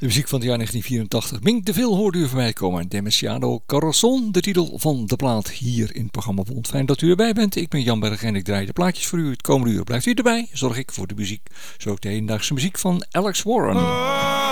De muziek van het jaar 1984. Mink de Vil hoorde u voorbij komen. Demasiado Corazon, de titel van de plaat hier in het programma Bond. Fijn dat u erbij bent. Ik ben Jan Berg en ik draai de plaatjes voor u. Het komende uur blijft u erbij. Zorg ik voor de muziek. Zo ook de hedendaagse muziek van Alex Warren.